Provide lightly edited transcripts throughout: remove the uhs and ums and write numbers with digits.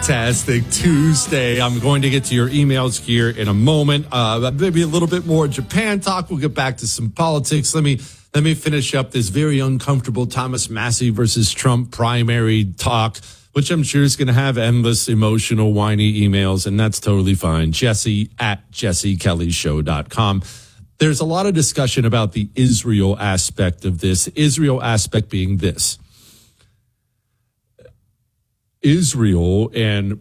fantastic Tuesday. I'm going to get to your emails here in a moment. Maybe a little bit more Japan talk. We'll get back to some politics. Let me finish up this very uncomfortable Thomas Massie versus Trump primary talk, which I'm sure is going to have endless emotional, whiny emails, and that's totally fine. Jesse at jessekellyshow.com. There's a lot of discussion about the Israel aspect of this. Israel aspect being this. Israel and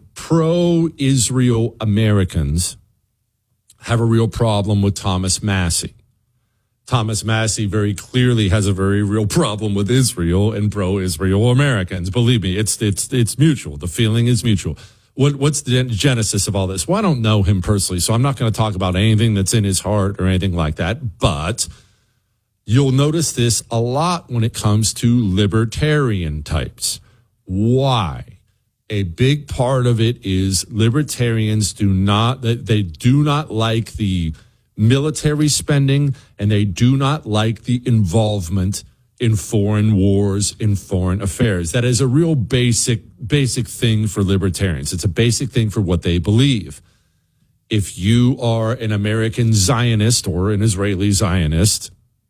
pro-Israel Americans have a real problem with Thomas Massie. Thomas Massie very clearly has a very real problem with Israel and pro-Israel Americans. Believe me, it's mutual. The feeling is mutual. What's the genesis of all this? Well, I don't know him personally, so I'm not going to talk about anything that's in his heart or anything like that. But you'll notice this a lot when it comes to libertarian types. Why? A big part of it is libertarians do not like the military spending, and they do not like the involvement in foreign wars, in foreign affairs. That is a real basic thing for libertarians. It's a basic thing for what they believe. If you are an American Zionist or an Israeli Zionist,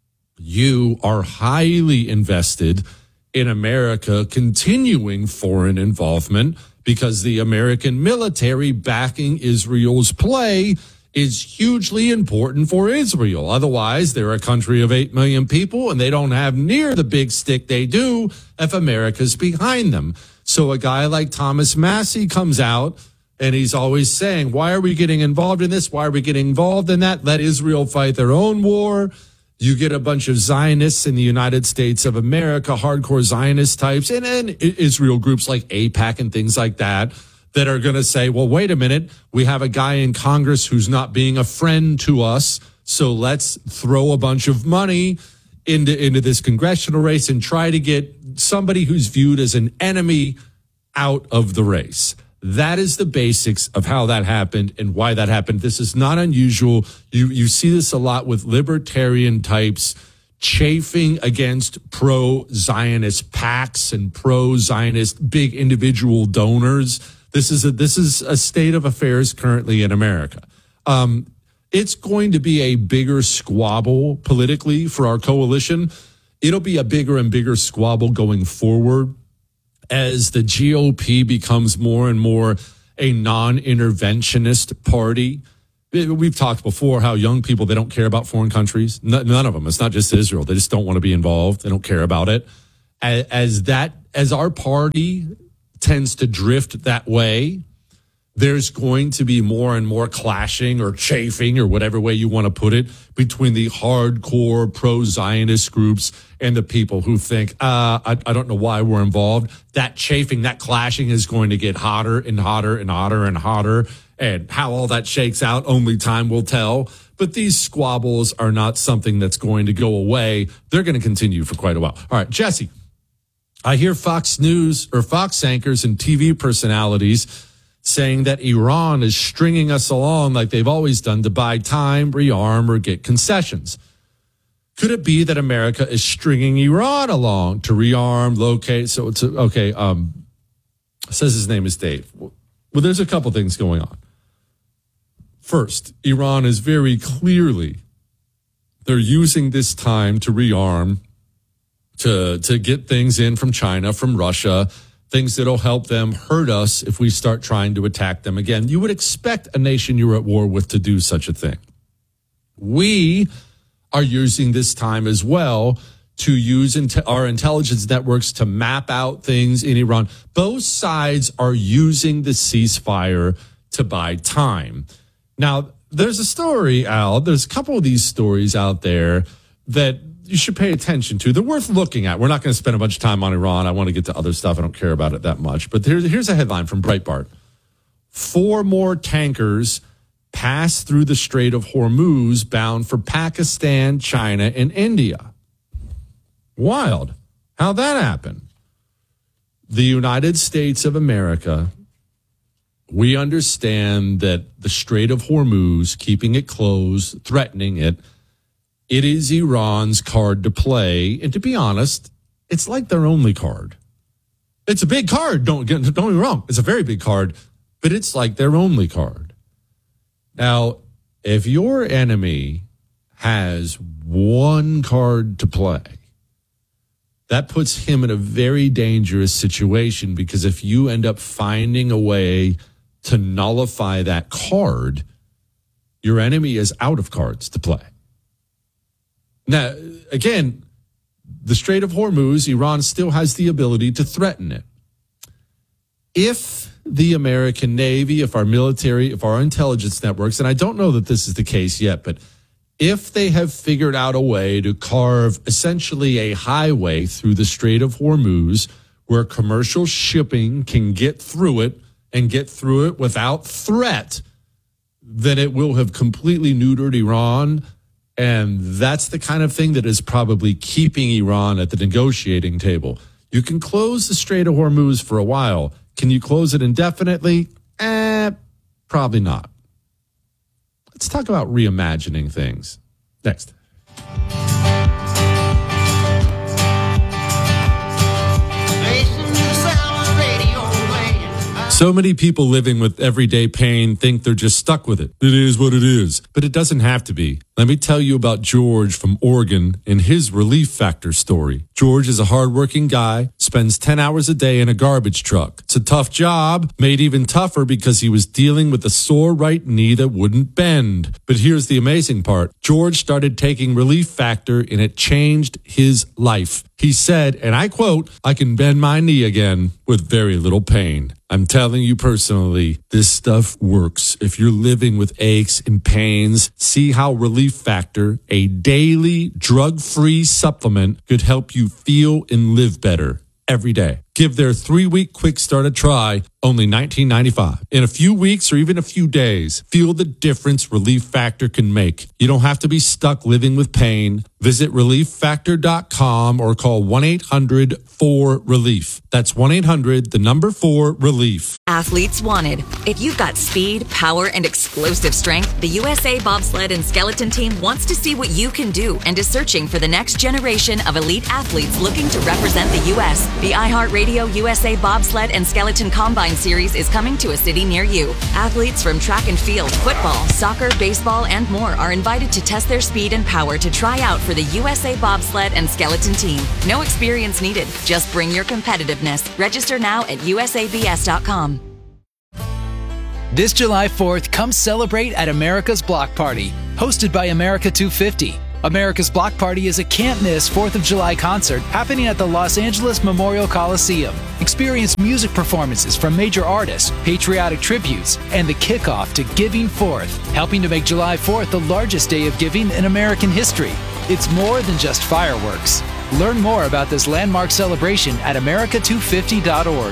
you are highly invested in America continuing foreign involvement because the American military backing Israel's play is hugely important for Israel. Otherwise, they're a country of 8 million people and they don't have near the big stick they do if America's behind them. So a guy like Thomas Massie comes out and he's always saying, why are we getting involved in this? Why are we getting involved in that? Let Israel fight their own war. You get a bunch of Zionists in the United States of America, hardcore Zionist types, and Israel groups like AIPAC and things like that are going to say, well, wait a minute, we have a guy in Congress who's not being a friend to us, so let's throw a bunch of money into this congressional race and try to get somebody who's viewed as an enemy out of the race. That is the basics of how that happened and why that happened. This is not unusual. You see this a lot with libertarian types chafing against pro-Zionist PACs and pro-Zionist big individual donors. This is a state of affairs currently in America. It's going to be a bigger squabble politically for our coalition. It'll be a bigger and bigger squabble going forward as the GOP becomes more and more a non-interventionist party. We've talked before how young people, they don't care about foreign countries. None of them. It's not just Israel. They just don't want to be involved. They don't care about it. As our party tends to drift that way, there's going to be more and more clashing or chafing or whatever way you want to put it between the hardcore pro-Zionist groups and the people who think, I don't know why we're involved. That chafing, that clashing is going to get hotter and hotter and hotter and hotter. And how all that shakes out, only time will tell. But these squabbles are not something that's going to go away. They're going to continue for quite a while. All right, Jesse, I hear Fox News or Fox anchors and TV personalities saying that Iran is stringing us along like they've always done to buy time, rearm, or get concessions. Could it be that America is stringing Iran along to rearm, locate? So it's okay. Says his name is Dave. Well, there's a couple things going on. First, Iran is very clearly, they're using this time to rearm, to get things in from China, from Russia, things that'll help them hurt us if we start trying to attack them again. You would expect a nation you're at war with to do such a thing. We are using this time as well to use our intelligence networks to map out things in Iran. Both sides are using the ceasefire to buy time. Now, there's a story out, there's a couple of these stories out there that you should pay attention to. They're worth looking at. We're not going to spend a bunch of time on Iran. I want to get to other stuff. I don't care about it that much. But here's a headline from Breitbart. 4 more tankers pass through the Strait of Hormuz bound for Pakistan, China, and India. Wild. How'd that happen? The United States of America, we understand that the Strait of Hormuz, keeping it closed, threatening it, it is Iran's card to play. And to be honest, it's like their only card. It's a big card. Don't get me wrong. It's a very big card, but it's like their only card. Now, if your enemy has one card to play, that puts him in a very dangerous situation, because if you end up finding a way to nullify that card, your enemy is out of cards to play. Now, again, the Strait of Hormuz, Iran still has the ability to threaten it. If the American Navy, if our military, if our intelligence networks, and I don't know that this is the case yet, but if they have figured out a way to carve essentially a highway through the Strait of Hormuz where commercial shipping can get through it and get through it without threat, then it will have completely neutered Iran. And that's the kind of thing that is probably keeping Iran at the negotiating table. You can close the Strait of Hormuz for a while. Can you close it indefinitely? Probably not. Let's talk about reimagining things. Next. So many people living with everyday pain think they're just stuck with it. It is what it is. But it doesn't have to be. Let me tell you about George from Oregon and his Relief Factor story. George is a hardworking guy, spends 10 hours a day in a garbage truck. It's a tough job, made even tougher because he was dealing with a sore right knee that wouldn't bend. But here's the amazing part. George started taking Relief Factor and it changed his life. He said, and I quote, "I can bend my knee again with very little pain." I'm telling you personally, this stuff works. If you're living with aches and pains, see how Relief Factor, a daily drug-free supplement, could help you feel and live better every day. Give their 3-week quick start a try, only $19.95. In a few weeks or even a few days, feel the difference Relief Factor can make. You don't have to be stuck living with pain. Visit ReliefFactor.com or call 1-800-4RELIEF. That's 1-800-4RELIEF. Athletes wanted. If you've got speed, power, and explosive strength, the USA Bobsled and Skeleton Team wants to see what you can do and is searching for the next generation of elite athletes looking to represent the U.S. The iHeartRadio USA Bobsled and Skeleton Combine Series is coming to a city near you. Athletes from track and field, football, soccer, baseball, and more are invited to test their speed and power to try out for the USA Bobsled and Skeleton Team. No experience needed. Just bring your competitiveness. Register now at usabs.com. This July 4th, come celebrate at America's Block Party, hosted by America 250. America's Block Party is a can't-miss 4th of July concert happening at the Los Angeles Memorial Coliseum. Experience music performances from major artists, patriotic tributes, and the kickoff to Giving Forth, helping to make July 4th the largest day of giving in American history. It's more than just fireworks. Learn more about this landmark celebration at america250.org.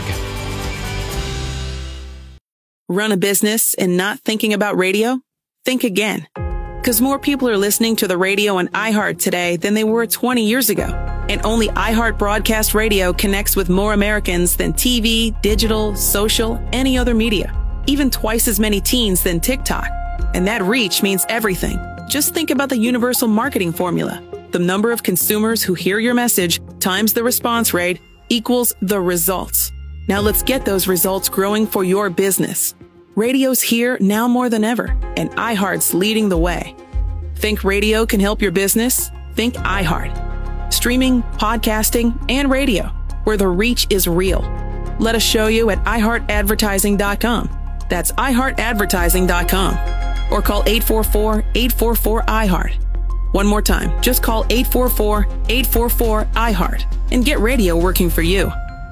Run a business and not thinking about radio? Think again. Because more people are listening to the radio on iHeart today than they were 20 years ago. And only iHeart Broadcast Radio connects with more Americans than TV, digital, social, any other media. Even twice as many teens than TikTok. And that reach means everything. Just think about the universal marketing formula. The number of consumers who hear your message times the response rate equals the results. Now let's get those results growing for your business. Radio's here now more than ever, and iHeart's leading the way. Think radio can help your business? Think iHeart. Streaming, podcasting, and radio, where the reach is real. Let us show you at iHeartAdvertising.com. That's iHeartAdvertising.com. Or call 844-844-iHeart. One more time, just call 844-844-iHeart and get radio working for you.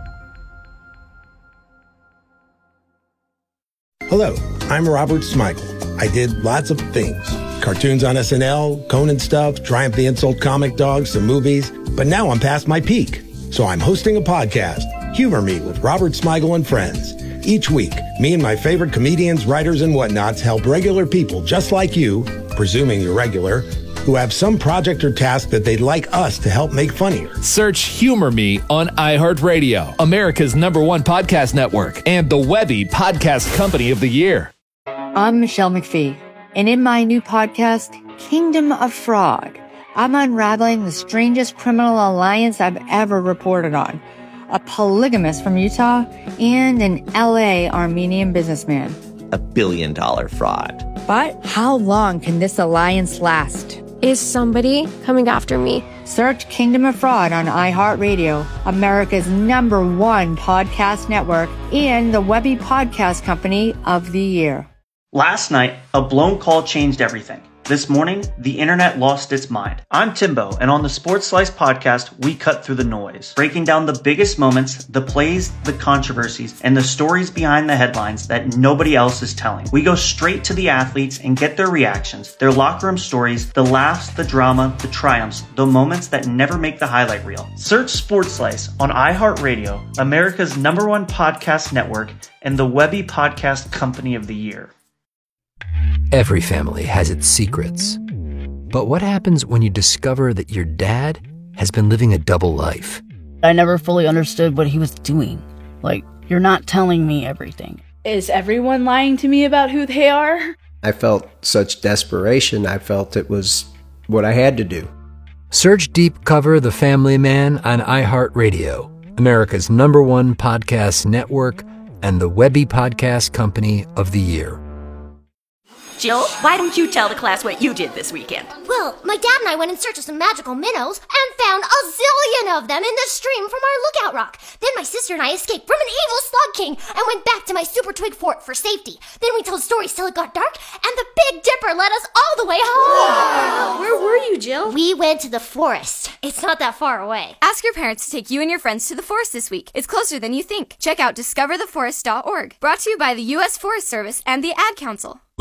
Hello, I'm Robert Smigel. I did lots of things. Cartoons on SNL, Conan stuff, Triumph the Insult Comic Dog, some movies. But now I'm past my peak. So I'm hosting a podcast, Humor Me with Robert Smigel and Friends. Each week, me and my favorite comedians, writers, and whatnots help regular people just like you, presuming you're regular, who have some project or task that they'd like us to help make funnier. Search Humor Me on iHeartRadio, America's #1 podcast network, and the Webby Podcast Company of the Year. I'm Michelle McPhee, and in my new podcast, Kingdom of Frog, I'm unraveling the strangest criminal alliance I've ever reported on. a polygamist from Utah, and an LA Armenian businessman. $1 billion fraud. But how long can this alliance last? Is somebody coming after me? Search Kingdom of Fraud on iHeartRadio, America's #1 podcast network, and the Webby Podcast Company of the Year. Last night, a blown call changed everything. This morning, the internet lost its mind. I'm Timbo, and on the Sports Slice podcast, we cut through the noise, breaking down the biggest moments, the plays, the controversies, and the stories behind the headlines that nobody else is telling. We go straight to the athletes and get their reactions, their locker room stories, the laughs, the drama, the triumphs, the moments that never make the highlight reel. Search Sports Slice on iHeartRadio, America's #1 podcast network, and the Webby Podcast Company of the Year. Every family has its secrets. But what happens when you discover that your dad has been living a double life? I never fully understood what he was doing. Like, you're not telling me everything. Is everyone lying to me about who they are? I felt such desperation. I felt it was what I had to do. Search Deep Cover The Family Man on iHeartRadio, America's #1 podcast network, and the Webby Podcast Company of the Year. Jill, why don't you tell the class what you did this weekend? Well, my dad and I went in search of some magical minnows and found a zillion of them in the stream from our lookout rock. Then my sister and I escaped from an evil slug king and went back to my super twig fort for safety. Then we told stories till it got dark, and the Big Dipper led us all the way home. Wow. Where were you, Jill? We went to the forest. It's not that far away. Ask your parents to take you and your friends to the forest this week. It's closer than you think. Check out discovertheforest.org. Brought to you by the U.S. Forest Service and the Ad Council.